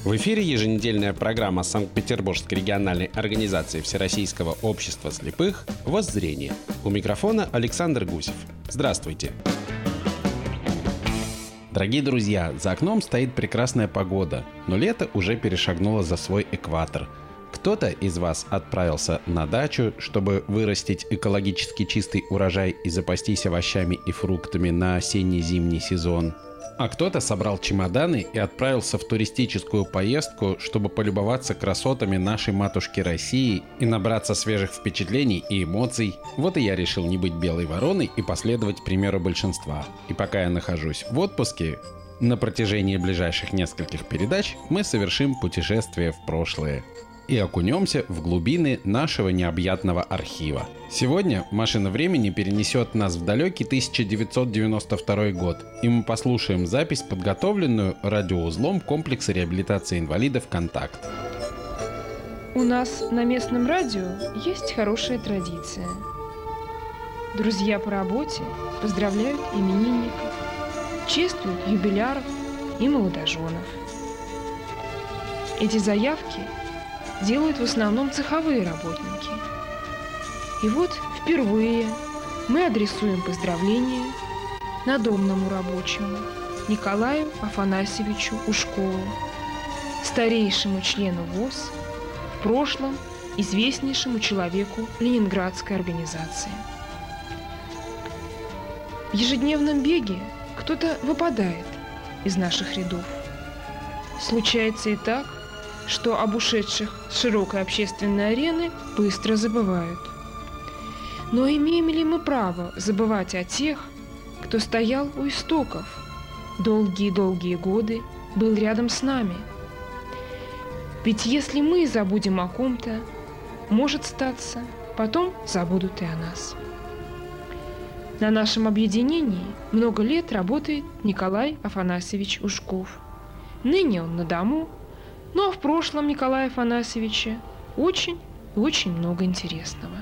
В эфире еженедельная программа Санкт-Петербургской региональной организации Всероссийского общества слепых «Воззрение». У микрофона Александр Гусев. Здравствуйте! Дорогие друзья, за окном стоит прекрасная погода, но лето уже перешагнуло за свой экватор. Кто-то из вас отправился на дачу, чтобы вырастить экологически чистый урожай и запастись овощами и фруктами на осенне-зимний сезон. А кто-то собрал чемоданы и отправился в туристическую поездку, чтобы полюбоваться красотами нашей матушки России и набраться свежих впечатлений и эмоций. Вот и я решил не быть белой вороной и последовать примеру большинства. И пока я нахожусь в отпуске, на протяжении ближайших нескольких передач мы совершим путешествие в прошлое и окунемся в глубины нашего необъятного архива. Сегодня машина времени перенесет нас в далекий 1992 год, и мы послушаем запись, подготовленную радиоузлом комплекса реабилитации инвалидов «Контакт». У нас на местном радио есть хорошая традиция. Друзья по работе поздравляют именинников, чествуют юбиляров и молодоженов. Эти заявки делают в основном цеховые работники. И вот впервые мы адресуем поздравления надомному рабочему Николаю Афанасьевичу Ушкову, старейшему члену ВОС, в прошлом известнейшему человеку Ленинградской организации. В ежедневном беге кто-то выпадает из наших рядов. Случается и так, что об ушедших с широкой общественной арены быстро забывают. Но имеем ли мы право забывать о тех, кто стоял у истоков, долгие-долгие годы был рядом с нами? Ведь если мы забудем о ком-то, может статься, потом забудут и о нас. На нашем объединении много лет работает Николай Афанасьевич Ушков. Ныне он на дому, но в прошлом Николая Афанасьевича очень и очень много интересного.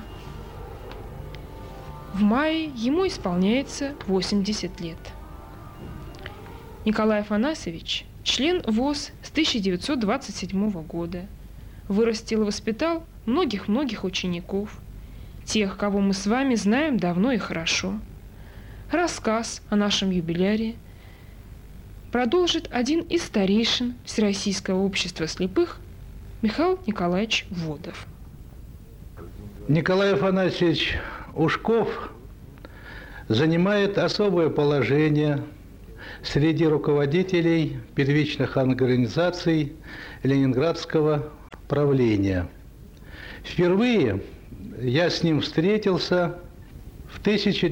В мае ему исполняется 80 лет. Николай Афанасьевич – член ВОС с 1927 года. Вырастил и воспитал многих-многих учеников, тех, кого мы с вами знаем давно и хорошо. Рассказ о нашем юбиляре продолжит один из старейшин Всероссийского общества слепых Михаил Николаевич Водов. Николай Афанасьевич Ушков занимает особое положение среди руководителей первичных организаций Ленинградского правления. Впервые я с ним встретился в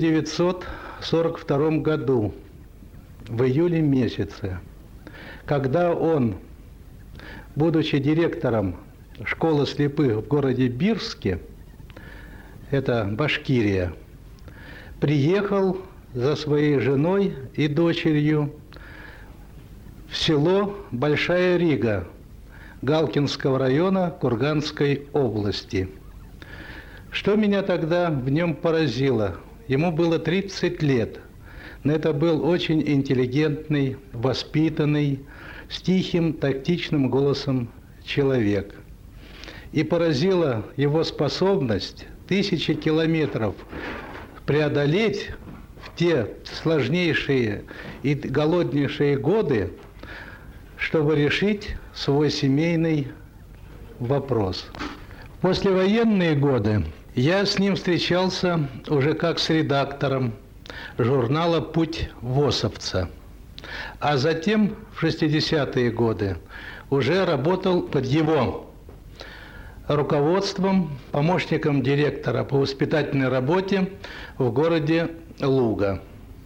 1942 году. В июле месяце, когда он, будучи директором школы слепых в городе Бирске, это Башкирия, приехал за своей женой и дочерью в село Большая Рига Галкинского района Курганской области. Что меня тогда в нем поразило? Ему было 30 лет. Но это был очень интеллигентный, воспитанный, с тихим, тактичным голосом человек. И поразила его способность 1000 километров преодолеть в те сложнейшие и голоднейшие годы, чтобы решить свой семейный вопрос. В послевоенные годы я с ним встречался уже как с редактором журнала «Путь ВОСовца». А затем, в 60-е годы, уже работал под его руководством, помощником директора по воспитательной работе в городе Луга.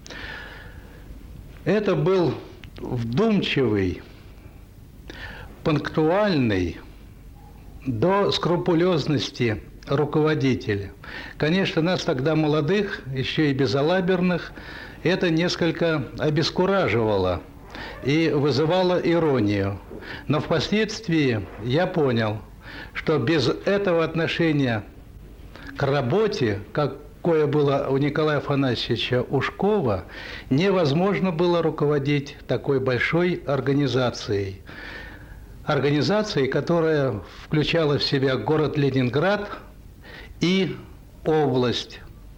Это был вдумчивый, пунктуальный, до скрупулезности руководитель. Конечно, нас тогда, молодых, еще и безалаберных, это несколько обескураживало и вызывало иронию. Но впоследствии я понял, что без этого отношения к работе, какое было у Николая Афанасьевича Ушкова, невозможно было руководить такой большой организацией. организацией, которая включала в себя город Ленинград и область.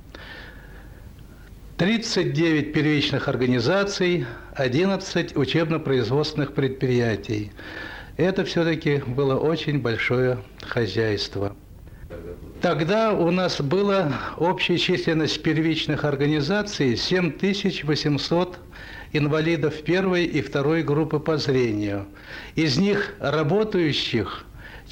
39 первичных организаций, 11 учебно-производственных предприятий. Это все-таки было очень большое хозяйство. Тогда у нас была общая численность первичных организаций 7800 инвалидов первой и второй группы по зрению. Из них работающих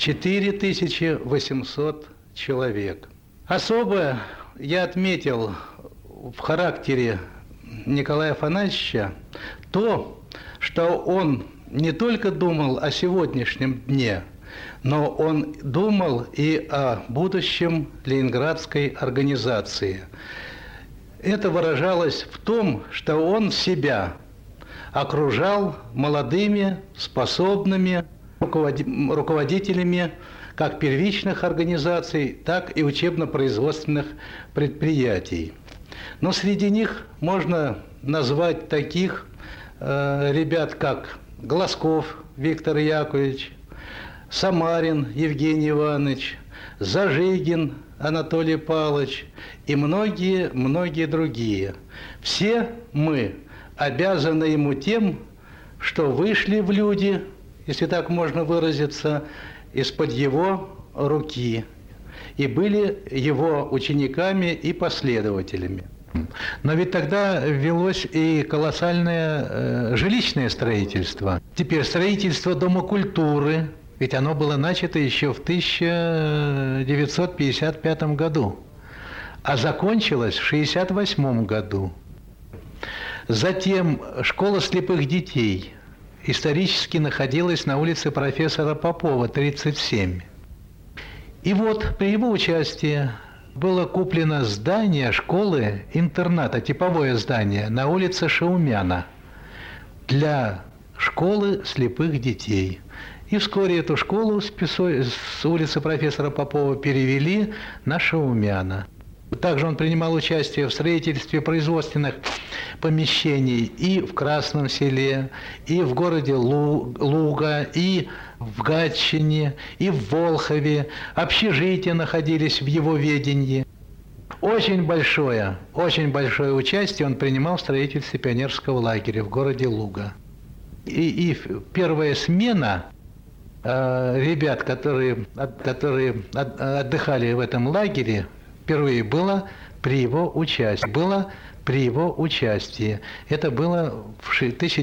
4800 человек. Особо я отметил в характере Николая Афанасьевича то, что он не только думал о сегодняшнем дне, но он думал и о будущем Ленинградской организации. Это выражалось в том, что он себя окружал молодыми, способными руководителями как первичных организаций, так и учебно-производственных предприятий. Но среди них можно назвать таких ребят, как Глазков Виктор Яковлевич, Самарин Евгений Иванович, Зажигин Анатолий Павлович и многие другие. Все мы обязаны ему тем, что вышли в люди, если так можно выразиться, из-под его руки и были его учениками и последователями. Но ведь тогда велось и колоссальное жилищное строительство. Теперь строительство Дома культуры, ведь оно было начато еще в 1955 году, а закончилось в 1968 году. Затем школа слепых детей исторически находилась на улице профессора Попова, 37. И вот при его участии было куплено здание школы-интерната, типовое здание на улице Шаумяна для школы слепых детей. И вскоре эту школу с улицы профессора Попова перевели на Шаумяна. Также он принимал участие в строительстве производственных помещений и в Красном Селе, и в городе Луга, и в Гатчине, и в Волхове. Общежития находились в его ведении. Очень большое участие он принимал в строительстве пионерского лагеря в городе Луга. И первая смена ребят, которые отдыхали в этом лагере, впервые было при его участии. Это было в 1900